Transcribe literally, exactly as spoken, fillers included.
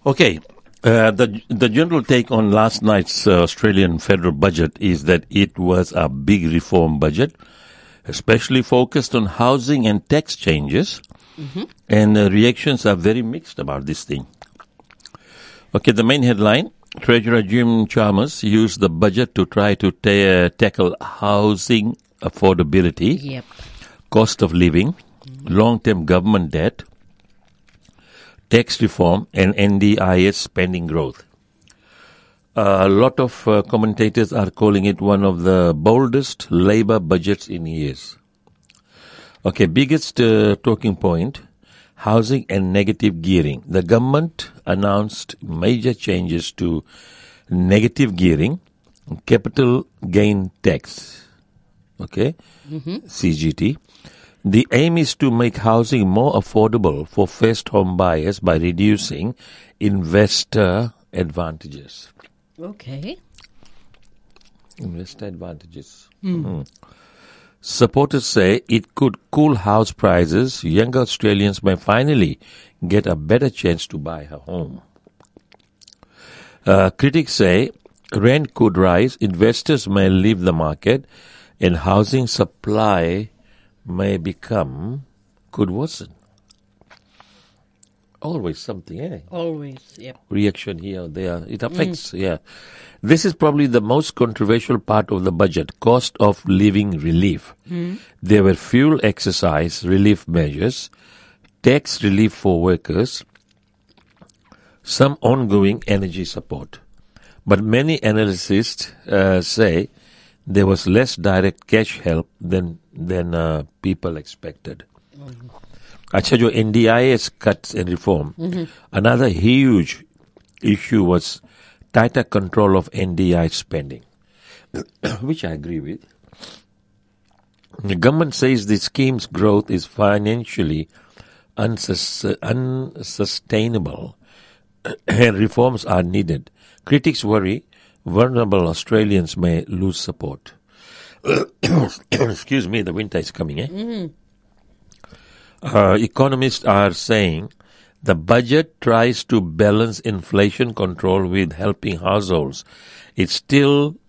Okay. Uh, the the general take on last night's uh, Australian federal budget is that it was a big reform budget, especially focused on housing and tax changes, mm-hmm. and uh, reactions are very mixed about this thing. Okay, the main headline, Treasurer Jim Chalmers used the budget to try to ta- tackle housing affordability, Yep. cost of living, mm-hmm. long-term government debt, tax reform, and N D I S spending growth. Uh, a lot of uh, commentators are calling it one of the boldest Labour budgets in years. Okay, biggest uh, talking point, housing and negative gearing. The government announced major changes to negative gearing, capital gain tax, okay, mm-hmm. C G T. The aim is to make housing more affordable for first home buyers by reducing investor advantages. Okay. Investor advantages. Mm. Mm. Supporters say it could cool house prices. Younger Australians may finally get a better chance to buy a home. Uh, critics say rent could rise, investors may leave the market, and housing supply may become, could worsen. Always something, eh? Always, yep. Reaction here or there. It affects, mm. yeah. This is probably the most controversial part of the budget, cost of living relief. Mm. There were fuel exercise relief measures, tax relief for workers, some ongoing energy support. But many analysts uh, say there was less direct cash help than than uh, people expected. Mm-hmm. अच्छा जो N D I S cuts and reform, mm-hmm. another huge issue was tighter control of N D I S spending, which I agree with. The government says the scheme's growth is financially unsus- unsustainable and reforms are needed. Critics worry vulnerable Australians may lose support. Excuse me, the winter is coming, eh? Mm-hmm. Uh, economists are saying the budget tries to balance inflation control with helping households. It still